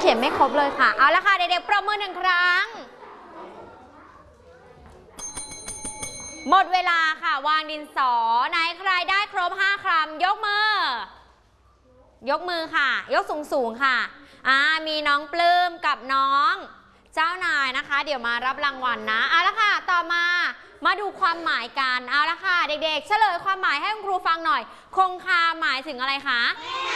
เขียนไม่ครบเลยค่ะเอาละค่ะเด็กๆปรบมือ1 ครั้งหมดเวลาค่ะวางดินสอไหนใครได้ครบ5 คำยกมือค่ะยกสูงค่ะมีน้องปลื้มกับน้องเจ้านายนะคะเดี๋ยวมารับรางวัลนะเอาละค่ะต่อมาดูความหมายกันเอาละค่ะเด็กๆเฉลยความหมายให้คุณครูฟังหน่อยคงคาหมายถึงอะไรคะ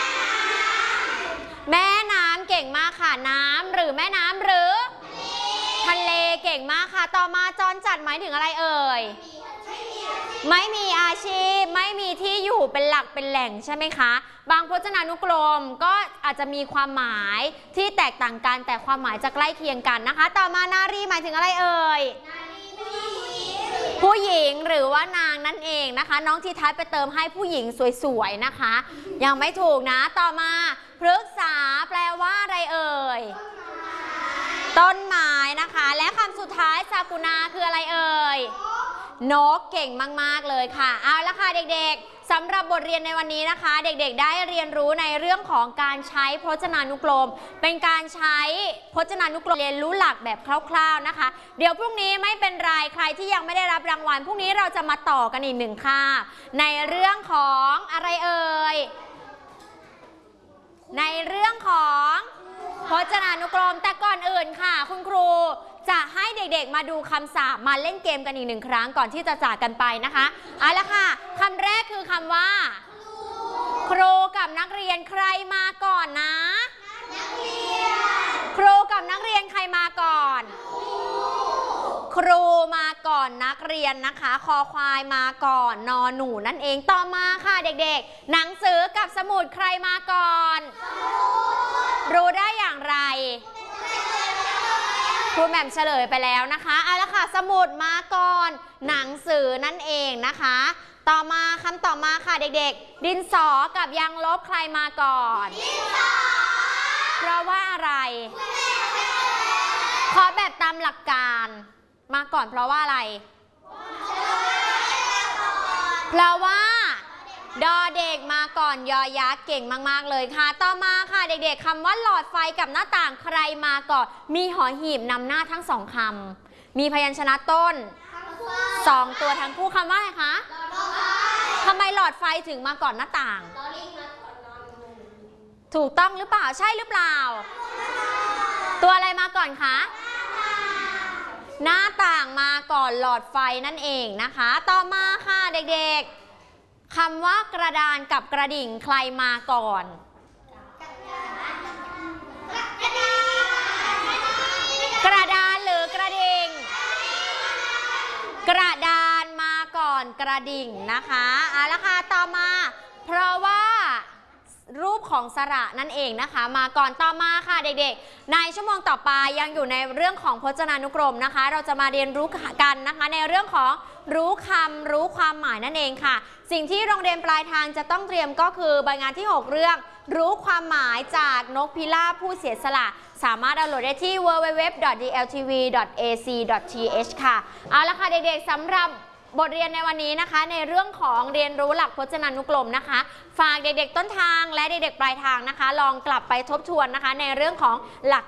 แม่น้ำเก่งมากค่ะน้ำหรือแม่น้ำหรือทะเลเก่งมากค่ะต่อมาจรจัดหมายถึงอะไรเอ่ยไม่มีอาชีพไม่มีที่อยู่เป็นหลักเป็นแหล่งใช่ไหมคะบางพจนานุกรมก็อาจจะมีความหมายที่แตกต่างกันแต่ความหมายจะใกล้เคียงกันนะคะต่อมานารีหมายถึงอะไรเอ่ยผู้หญิงหรือว่านางนั่นเองนะคะน้องที่ท้ายไปเติมให้ผู้หญิงสวยๆนะคะยังไม่ถูกนะต่อมาพฤกษาแปลว่าอะไรเอ่ยต้นไม้นะคะและคำสุดท้ายซากุณาคืออะไรเอ่ยนกเก่งมากๆเลยค่ะเอาละค่ะเด็กๆสำหรับบทเรียนในวันนี้นะคะเด็กๆได้เรียนรู้ในเรื่องของการใช้พจนานุกรมเป็นการใช้พจนานุกรมเรียนรู้หลักแบบคร่าวๆนะคะเดี๋ยวพรุ่งนี้ไม่เป็นไรใครที่ยังไม่ได้รับรางวัลพรุ่งนี้เราจะมาต่อกันอีก1 คาบในเรื่องของอะไรเอ่ยในเรื่องของพจนานุกรมแต่ก่อนอื่นค่ะคุณครูจะให้เด็กๆมาดูคำศัพท์มาเล่นเกมกันอีก1 ครั้งก่อนที่จะจากกันไปนะคะเอาละค่ะคำแรกคือคำว่าครูกับนักเรียนใครมาก่อนนะนักเรียนครูกับนักเรียนใครมาก่อนครูมาก่อนนักเรียนนะคะคอควายมาก่อนนอหนูนั่นเองต่อมาค่ะเด็กๆหนังสือกับสมุดใครมาก่อนรู้ได้อย่างไรครูแหม่มเฉลยไปแล้วนะคะเอาละค่ะสมุดมาก่อนหนังสือนั่นเองนะคะต่อมาคำต่อมาค่ะเด็กๆดินสอกับยางลบใครมาก่อนดินสอเพราะว่าอะไรขอแบบตามหลักการมาก่อนเพราะว่าอะไรเพราะว่าดอเด็กมาก่อนยอยักษ์เก่งมากๆเลยค่ะต่อมาค่ะเด็กๆคำว่าหลอดไฟกับหน้าต่างใครมาก่อนมีหอหีบนำหน้าทั้ง2 คำมีพยัญชนะต้น2 ตัวทั้งคู่คำว่าอะไรคะทำไมหลอดไฟถึงมาก่อนหน้าต่างถูกต้องหรือเปล่าใช่หรือเปล่าตัวอะไรมาก่อนคะหน้าต่างมาก่อนหลอดไฟนั่นเองนะคะต่อมาค่ะเด็กๆคำว่ากระดานกับกระดิ่งใครมาก่อนกระดานหรือกระดิ่งกระดานมาก่อนกระดิ่งนะคะเอาละค่ะต่อมาเพราะว่ารูปของสระนั่นเองนะคะมาก่อนต่อมาค่ะเด็กๆในชั่วโมงต่อไปยังอยู่ในเรื่องของพจนานุกรมนะคะเราจะมาเรียนรู้กันนะคะในเรื่องของรู้คำรู้ความหมายนั่นเองค่ะสิ่งที่โรงเรียนปลายทางจะต้องเตรียมก็คือใบงานที่6เรื่องรู้ความหมายจากนกพิราบผู้เสียสละสามารถดาวน์โหลดได้ที่ www.dltv.ac.th ค่ะเอาละค่ะเด็กๆสำหรับบทเรียนในวันนี้นะคะในเรื่องของเรียนรู้หลักพจนานุกรมนะคะฝากเด็กๆต้นทางและเด็กๆปลายทางนะคะลองกลับไปทบทวนนะคะในเรื่องของหลัก